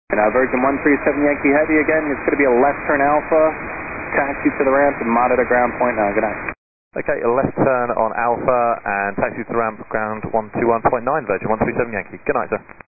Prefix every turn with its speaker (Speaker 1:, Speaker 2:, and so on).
Speaker 1: Virgin 137 Yankee Heavy again, it's going to be a left turn Alpha, taxi to the ramp and monitor ground point now, good night.
Speaker 2: Okay, a left turn on Alpha and taxi to the ramp, ground 121.9, Virgin 137 Yankee. Good night, sir.